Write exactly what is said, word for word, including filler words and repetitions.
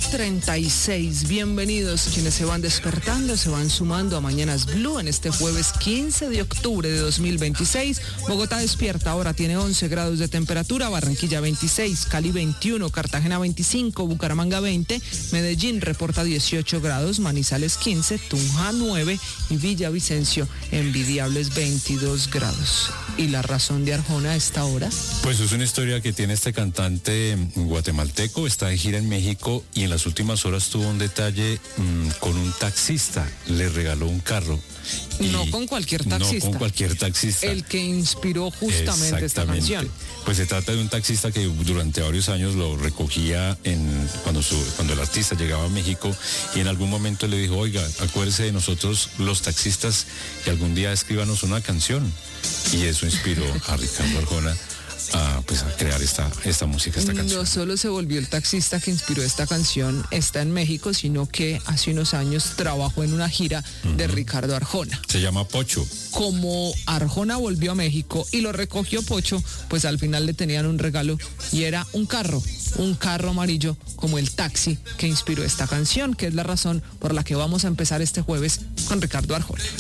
treinta y seis. Bienvenidos quienes se van despertando, se van sumando a Mañanas Blue en este jueves quince de octubre de dos mil veintiséis. Bogotá despierta, ahora tiene once grados de temperatura, Barranquilla veintiséis, Cali veintiuno, Cartagena veinticinco, Bucaramanga veinte, Medellín reporta dieciocho grados, Manizales quince, Tunja nueve y Villavicencio envidiables veintidós grados. ¿Y la razón de Arjona a esta hora? Pues es una historia que tiene este cantante guatemalteco, está de gira en México y en las últimas horas tuvo un detalle mmm, con un taxista, le regaló un carro. No con cualquier taxista. No con cualquier taxista. El que inspiró justamente esta canción. Pues se trata de un taxista que durante varios años lo recogía en cuando, su, cuando el artista llegaba a México y en algún momento le dijo, oiga, acuérdese de nosotros los taxistas que algún día escríbanos una canción. Y eso inspiró a Ricardo Arjona a, pues, a crear esta, esta música, esta canción. No solo se volvió el taxista que inspiró esta canción, está en México, sino que hace unos años trabajó en una gira uh-huh. de Ricardo Arjona. Se llama Pocho. Como Arjona volvió a México y lo recogió Pocho, pues al final le tenían un regalo y era un carro, un carro amarillo como el taxi que inspiró esta canción, que es la razón por la que vamos a empezar este jueves con Ricardo Arjona.